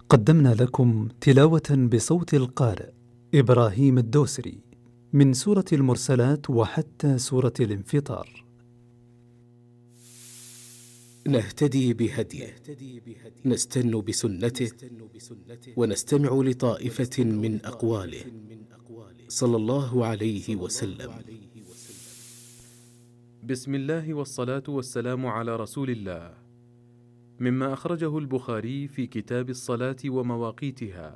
قدمنا لكم تلاوة بصوت القارئ إبراهيم الدوسري من سورة المرسلات وحتى سورة الانفطار. نهتدي بهديه، نستن بسنته، ونستمع لطائفة من أقواله صلى الله عليه وسلم. بسم الله والصلاة والسلام على رسول الله. مما أخرجه البخاري في كتاب الصلاة ومواقيتها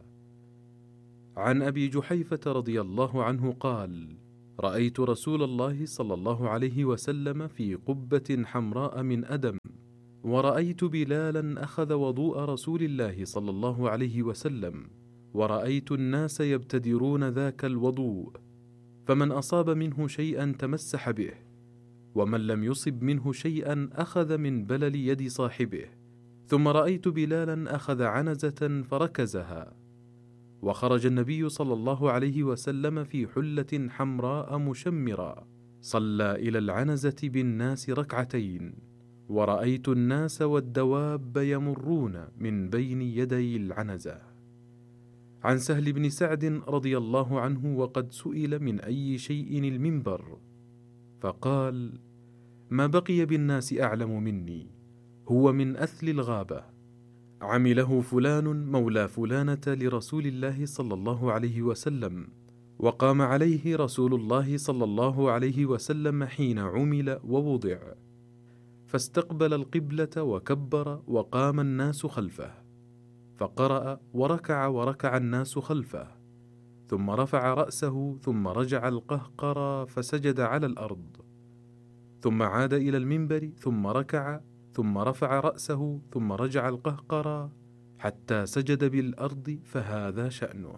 عن أبي جحيفة رضي الله عنه قال: رأيت رسول الله صلى الله عليه وسلم في قبة حمراء من أدم، ورأيت بلالا أخذ وضوء رسول الله صلى الله عليه وسلم، ورأيت الناس يبتدرون ذاك الوضوء، فمن أصاب منه شيئا تمسح به، ومن لم يصب منه شيئا أخذ من بلل يد صاحبه. ثم رأيت بلالا أخذ عنزة فركزها، وخرج النبي صلى الله عليه وسلم في حلة حمراء مشمرة، صلى إلى العنزة بالناس ركعتين، ورأيت الناس والدواب يمرون من بين يدي العنزة. عن سهل بن سعد رضي الله عنه وقد سئل من أي شيء المنبر، فقال: ما بقي بالناس أعلم مني، هو من أثل الغابة، عمله فلان مولى فلانة لرسول الله صلى الله عليه وسلم، وقام عليه رسول الله صلى الله عليه وسلم حين عمل ووضع، فاستقبل القبلة وكبر، وقام الناس خلفه، فقرأ وركع الناس خلفه، ثم رفع رأسه، ثم رجع القهقرى فسجد على الأرض، ثم عاد إلى المنبر، ثم ركع، ثم رفع رأسه، ثم رجع القهقرى حتى سجد بالأرض، فهذا شأنه.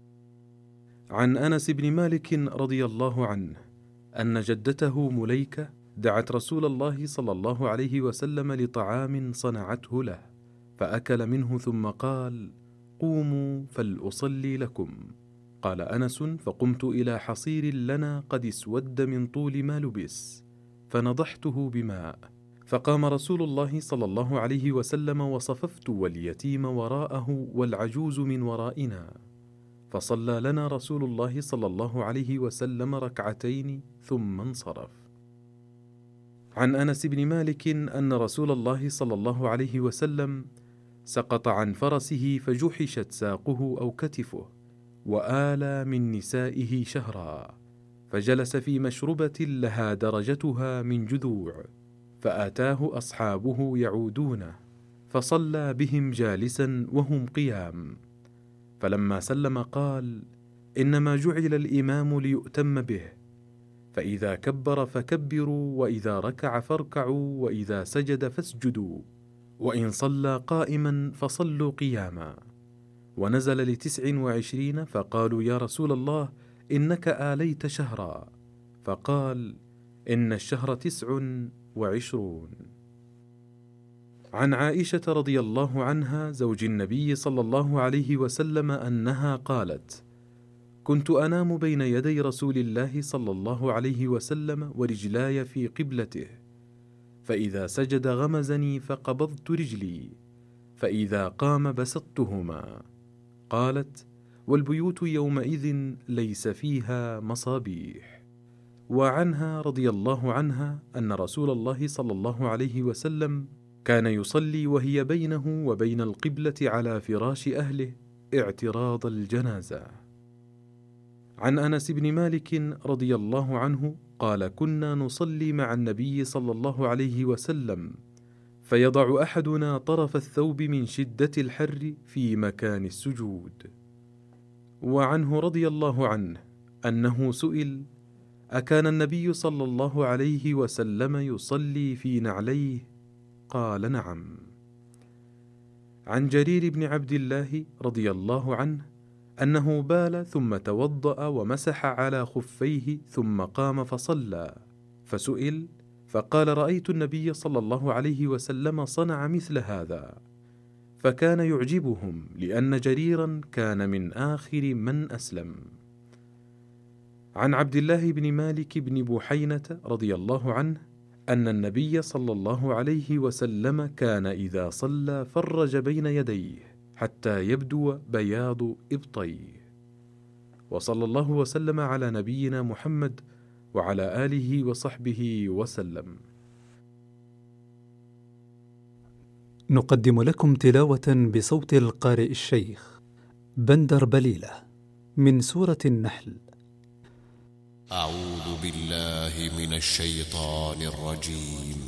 عن أنس بن مالك رضي الله عنه أن جدته مليكة دعت رسول الله صلى الله عليه وسلم لطعام صنعته له، فأكل منه ثم قال: قوموا فلأصلي لكم. قال أنس: فقمت إلى حصير لنا قد اسود من طول ما لبس، فنضحته بماء، فقام رسول الله صلى الله عليه وسلم، وصففت واليتيم وراءه والعجوز من ورائنا، فصلى لنا رسول الله صلى الله عليه وسلم ركعتين ثم انصرف. عن أنس بن مالك أن رسول الله صلى الله عليه وسلم سقط عن فرسه فجحشت ساقه أو كتفه، وآلى من نسائه شهرا، فجلس في مشربة لها درجتها من جذوع، فآتاه أصحابه يعودونه، فصلى بهم جالسا وهم قيام، فلما سلم قال: إنما جعل الإمام ليؤتم به، فإذا كبر فكبروا، وإذا ركع فاركعوا، وإذا سجد فاسجدوا، وإن صلى قائما فصلوا قياما. ونزل ل29 فقالوا: يا رسول الله، إنك آليت شهرا، فقال: إن الشهر 29. عن عائشة رضي الله عنها زوج النبي صلى الله عليه وسلم أنها قالت: كنت أنام بين يدي رسول الله صلى الله عليه وسلم ورجلاي في قبلته، فإذا سجد غمزني فقبضت رجلي، فإذا قام بسطتهما. قالت: والبيوت يومئذ ليس فيها مصابيح. وعنها رضي الله عنها أن رسول الله صلى الله عليه وسلم كان يصلي وهي بينه وبين القبلة على فراش أهله اعتراض الجنازة. عن أنس بن مالك رضي الله عنه قال: كنا نصلي مع النبي صلى الله عليه وسلم، فيضع أحدنا طرف الثوب من شدة الحر في مكان السجود. وعنه رضي الله عنه أنه سئل: أكان النبي صلى الله عليه وسلم يصلي في نعليه؟ قال: نعم. عن جرير بن عبد الله رضي الله عنه أنه بال ثم توضأ ومسح على خفيه ثم قام فصلى، فسئل فقال: رأيت النبي صلى الله عليه وسلم صنع مثل هذا، فكان يعجبهم، لأن جريرا كان من آخر من أسلم. عن عبد الله بن مالك بن بحينة رضي الله عنه أن النبي صلى الله عليه وسلم كان إذا صلى فرج بين يديه حتى يبدو بياض إبطيه. وصلى الله وسلم على نبينا محمد وعلى آله وصحبه وسلم. نقدم لكم تلاوة بصوت القارئ الشيخ بندر بليلة من سورة النحل. أعوذ بالله من الشيطان الرجيم.